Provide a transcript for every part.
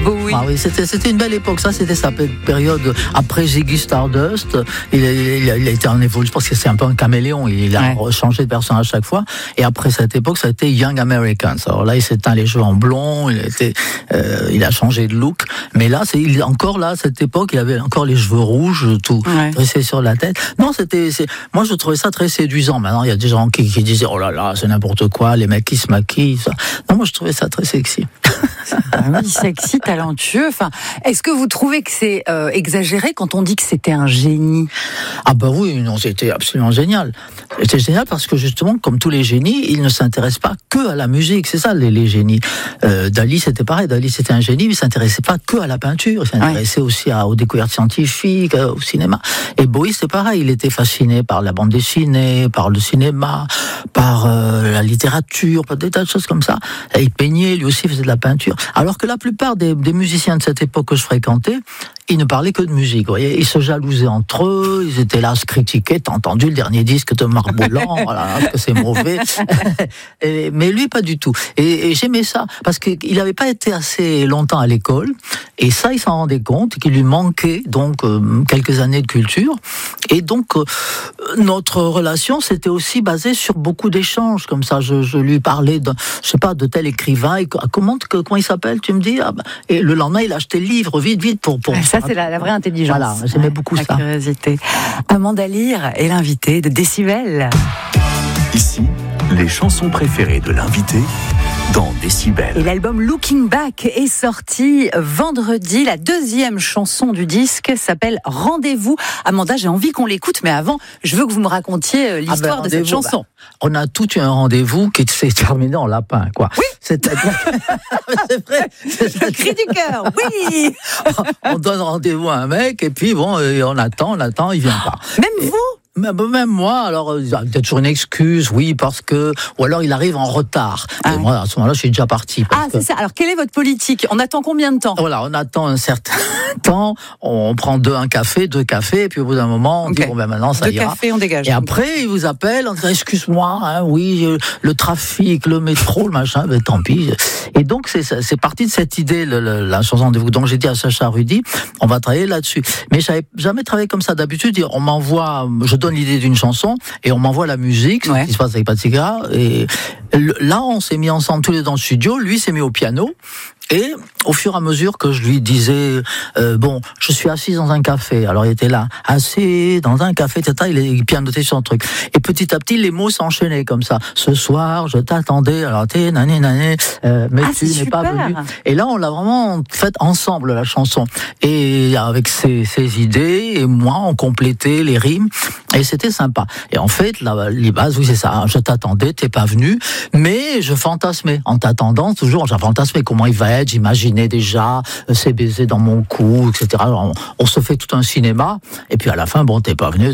Bowie. Ah oui, c'était une belle époque. Ça, c'était sa période après Ziggy Stardust. Il a été en évolution. Je pense que c'est un peu un caméléon. Il a changé de personnage à chaque fois. Et après cette époque, ça a été Young Americans. Alors là, il s'est teint les cheveux en blond. Il a changé de look. Mais là, encore là, à cette époque, il avait encore les cheveux rouges, tout dressé sur la tête. Non, moi, je trouvais ça très séduisant. Maintenant, il y a des gens qui disaient, oh là là, c'est n'importe quoi, les mecs qui se maquillent, ça. Non, moi, je trouvais ça très sexy. Oui, sexy, talentueux. Enfin, est-ce que vous trouvez que c'est exagéré quand on dit que c'était un génie ? Ah bah oui, non, c'était absolument génial. C'était génial parce que justement, comme tous les génies, ils ne s'intéressent pas que à la musique. C'est ça, les génies. Dali, c'était pareil. Dali, c'était un génie, mais il ne s'intéressait pas que à la peinture. Il s'intéressait aussi aux découvertes scientifiques, au cinéma. Et Bowie, c'est pareil. Il était fasciné par la bande dessinée, par le cinéma, par la littérature, par des tas de choses comme ça. Et il peignait, lui aussi, faisait de la peinture. Alors que la plupart des musiciens de cette époque que je fréquentais, ils ne parlaient que de musique. Vous voyez, ils se jalousaient entre eux, ils étaient là à se critiquer. T'as entendu le dernier disque de Marc Bolan, voilà, que c'est mauvais. Mais lui, pas du tout. Et j'aimais ça, parce qu'il n'avait pas été assez longtemps à l'école, et ça, il s'en rendait compte, qu'il lui manquait donc quelques années de culture. Et donc, notre relation, c'était aussi basée sur beaucoup d'échanges, comme ça. Je lui parlais de tel écrivain, et comment il s'appelle, tu me dis? Et le lendemain, il achetait le livre, vite, pour ça, c'est la vraie intelligence. Voilà, j'aimais beaucoup ça. La curiosité. Amanda Lear est l'invitée de Décibel. Ici, les chansons préférées de l'invité dans Décibel. Et l'album Looking Back est sorti vendredi. La deuxième chanson du disque s'appelle Rendez-vous. Amanda, j'ai envie qu'on l'écoute, mais avant, je veux que vous me racontiez l'histoire de cette chanson. On a tout eu un rendez-vous qui s'est terminé en lapin, quoi. Oui. C'est-à-dire... c'est vrai. Le cri du cœur, oui. On donne rendez-vous à un mec, et puis bon, on attend, il vient pas. Même vous ? Même moi, alors il y a peut-être toujours une excuse, oui, parce que, ou alors il arrive en retard. Et moi, à ce moment-là, je suis déjà parti. C'est ça. Alors, quelle est votre politique ? On attend combien de temps ? Voilà, on attend un certain temps, on prend deux cafés, et puis au bout d'un moment, on dit, bon, ben maintenant, ça ira. 2 cafés, on dégage. Et après, il vous appelle, on dit, excuse-moi, oui, le trafic, le métro, le machin, ben tant pis. Et donc, c'est parti de cette idée, la chanson Rendez-vous. Donc, j'ai dit à Sacha Rudy, on va travailler là-dessus. Mais j'avais jamais travaillé comme ça. D'habitude, on m'envoie, je donne l'idée d'une chanson et on m'envoie la musique, ce qui se passe avec Patsiga. Et là, on s'est mis ensemble tous les deux dans le studio. Lui s'est mis au piano. Et au fur et à mesure que je lui disais, je suis assis dans un café. Alors il était là, assis dans un café, etc. Il pianotait sur un truc. Et petit à petit, les mots s'enchaînaient comme ça. Ce soir, je t'attendais. Alors mais tu n'es pas venu. Et là, on l'a vraiment fait ensemble, la chanson. Et avec ses idées, et moi, on complétait les rimes. Et c'était sympa. Et en fait, les bases, oui, c'est ça. Je t'attendais, t'es pas venu. Mais je fantasmais. En t'attendant, toujours, j'ai fantasmé comment il va être. J'imaginais déjà ses baisers dans mon cou, etc. Alors, on se fait tout un cinéma, et puis à la fin, bon, t'es pas venu.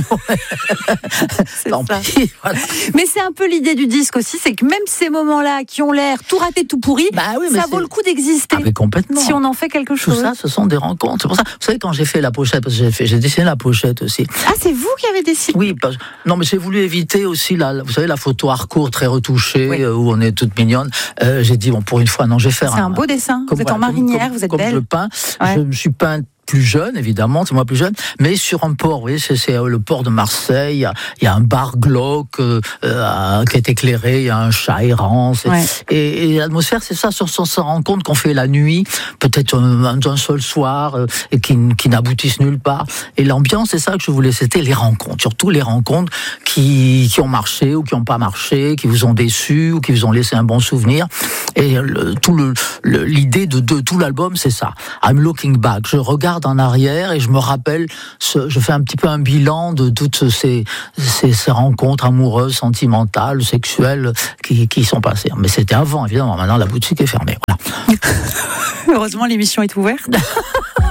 C'est tant pis, voilà. Mais c'est un peu l'idée du disque aussi, c'est que même ces moments-là qui ont l'air tout raté, tout pourri, ça vaut le coup d'exister. Mais complètement. Si on en fait quelque chose. Tout ça, ce sont des rencontres. C'est pour ça, vous savez, quand j'ai fait la pochette, parce que j'ai dessiné la pochette aussi. Ah, c'est vous qui avez dessiné? Oui, non, mais j'ai voulu éviter aussi vous savez, la photo hardcore très retouchée, où on est toute mignonne. J'ai dit, bon, pour une fois, non, je vais faire un beau dessin. Vous êtes en marinière, vous êtes belle. Comme je peins, je me suis peint plus jeune, évidemment, c'est moi plus jeune, mais sur un port, vous voyez, c'est le port de Marseille, il y a un bar glauque qui est éclairé, il y a un chat errant, et l'atmosphère, c'est ça, sur se rend compte qu'on fait la nuit, peut-être un seul soir, et qui n'aboutissent nulle part, et l'ambiance, c'est ça que je voulais, c'était les rencontres, surtout les rencontres qui ont marché, ou qui n'ont pas marché, qui vous ont déçu, ou qui vous ont laissé un bon souvenir, et l'idée de tout l'album, c'est ça, I'm looking back, je regarde en arrière et je me rappelle, je fais un petit peu un bilan de toutes ces rencontres amoureuses, sentimentales, sexuelles qui sont passées. Mais c'était avant, évidemment. Maintenant, la boutique est fermée. Voilà. Heureusement, l'émission est ouverte.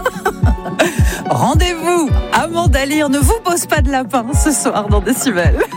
Rendez-vous, Amanda Lear ne vous pose pas de lapin ce soir dans Décibel.